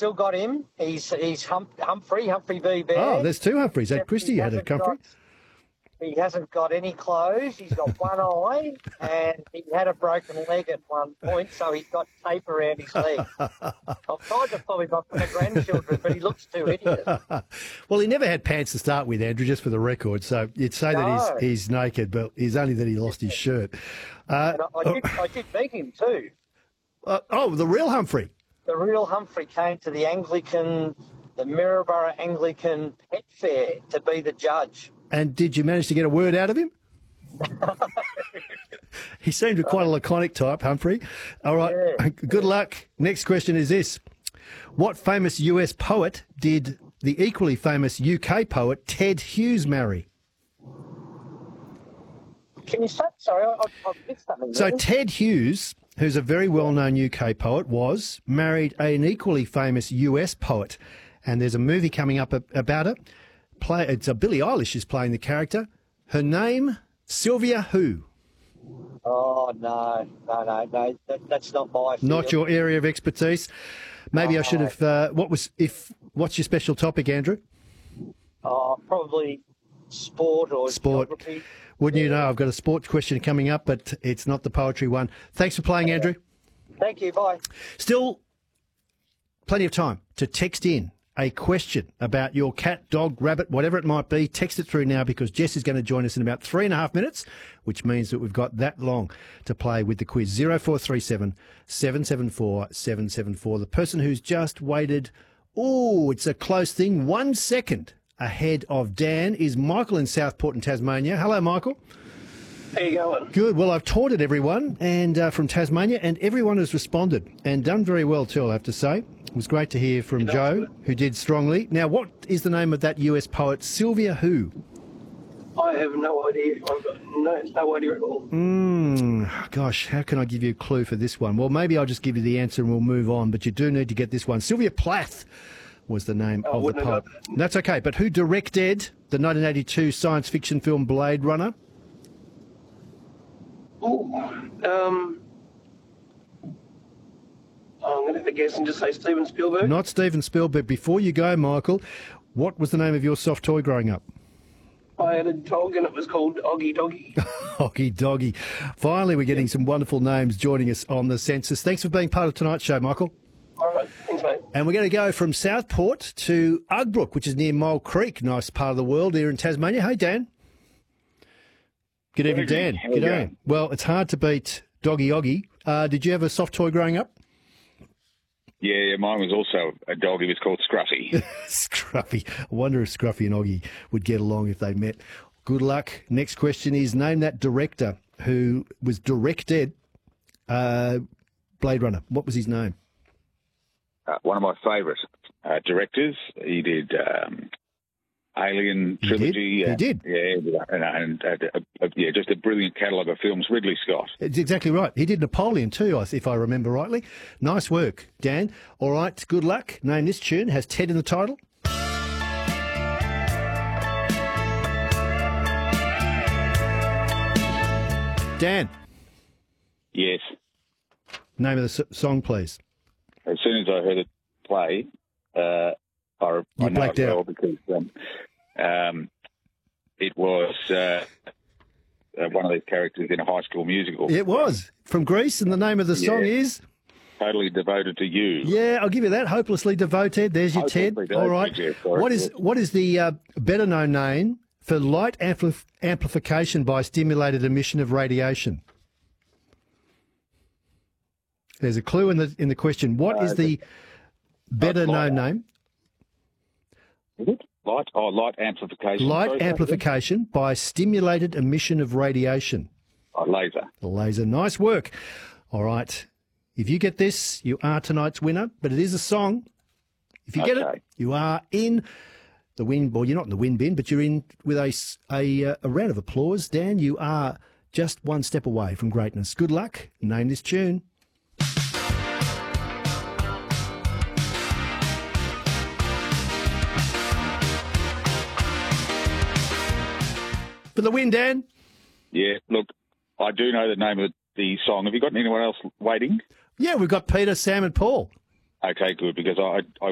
still got him. He's Humphrey V. Bear. Oh, there's two Humphreys. Ed Christie had a Humphrey. He hasn't got any clothes. He's got one eye, and he had a broken leg at one point, so he's got tape around his leg. I've tried to pull him up for the grandchildren, but he looks too hideous. Well, he never had pants to start with, Andrew, just for the record. So you'd say that he's naked, but it's only that he lost his shirt. I did meet him too. The real Humphrey. The real Humphrey came to the Maryborough Anglican Pet Fair to be the judge. And did you manage to get a word out of him? He seemed quite a laconic type, Humphrey. All right, yeah. Good luck. Next question is this. What famous US poet did the equally famous UK poet Ted Hughes marry? Can you say? Sorry, I missed something. So Ted Hughes, who's a very well-known UK poet, married an equally famous US poet. And there's a movie coming up about it. It's Billie Eilish is playing the character. Her name, Sylvia who? Oh, no. That's not my field. Not your area of expertise. Maybe I should have... What's your special topic, Andrew? Probably sport or geography. Wouldn't you know? I've got a sport question coming up, but it's not the poetry one. Thanks for playing, Andrew. Thank you. Bye. Still plenty of time to text in a question about your cat, dog, rabbit, whatever it might be. Text it through now because Jess is going to join us in about 3.5 minutes, which means that we've got that long to play with the quiz. 0437 774 774. The person who's just waited, it's a close thing, 1 second ahead of Dan is Michael in Southport in Tasmania. Hello, Michael. How you going? Good. Well, I've taunted everyone and from Tasmania, and everyone has responded and done very well too, I have to say. It was great to hear from Joe, who did strongly. Now, what is the name of that US poet, Sylvia who? I have no idea. I've got no idea at all. Gosh, how can I give you a clue for this one? Well, maybe I'll just give you the answer and we'll move on, but you do need to get this one. Sylvia Plath was the name of the poet. That's okay, but who directed the 1982 science fiction film Blade Runner? I'm going to have to guess and just say Steven Spielberg. Not Steven Spielberg. Before you go, Michael, what was the name of your soft toy growing up? I had a dog and it was called Oggy Doggy. Oggy Doggy. Finally, we're getting some wonderful names joining us on the census. Thanks for being part of tonight's show, Michael. All right. Thanks, mate. And we're going to go from Southport to Ugbrook, which is near Mole Creek, nice part of the world here in Tasmania. Hey, Dan. Good evening, Dan. Good day. Well, it's hard to beat Doggy Oggy. Did you have a soft toy growing up? Yeah, mine was also a dog. He was called Scruffy. Scruffy. I wonder if Scruffy and Oggy would get along if they met. Good luck. Next question is, name that director who was directed Blade Runner. What was his name? One of my favourite directors. He did Alien trilogy. He did. Yeah, and just a brilliant catalogue of films. Ridley Scott. It's exactly right. He did Napoleon too, if I remember rightly. Nice work, Dan. All right, good luck. Name this tune. Has Ted in the title. Dan. Yes. Name of the song, please. As soon as I heard it play, I know it well because it was one of these characters in a High School Musical. It was from Greece, and the name of the song is Totally Devoted to You. Yeah, I'll give you that. Hopelessly Devoted. There's your Ted. All right. Yeah, what is the better known name for light amplification by stimulated emission of radiation? There's a clue in the question. What is the better known name? Is it? Light amplification. Light amplification by stimulated emission of radiation. Laser. The laser. Nice work. All right. If you get this, you are tonight's winner, but it is a song. If you get it, you are in the win. Well, you're not in the win bin, but you're in with a round of applause. Dan, you are just one step away from greatness. Good luck. Name this tune. For the win, Dan. Yeah, look, I do know the name of the song. Have you got anyone else waiting? Yeah, we've got Peter, Sam and Paul. Okay, good, because I